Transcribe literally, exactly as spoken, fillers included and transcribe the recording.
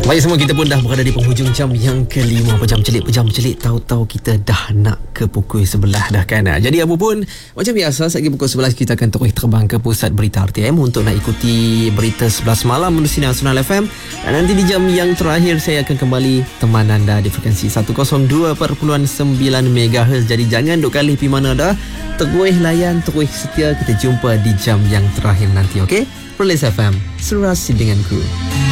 Baik semua, kita pun dah berada di penghujung jam yang kelima. Pejam celik, pejam celik. Tahu-tahu kita dah nak ke pukul sebelah dah kan. Jadi apa pun, macam biasa, saat pukul sebelas kita akan terus terbang ke pusat berita R T M untuk nak ikuti berita sebelas malam menerusi Nasional F M. Dan nanti di jam yang terakhir saya akan kembali teman anda di frekuensi seratus dua perpuluhan sembilan megahertz. Jadi jangan duk kali pergi mana dah. Terus layan, terus setia. Kita jumpa di jam yang terakhir nanti, okey? Perlis F M, serasi denganku.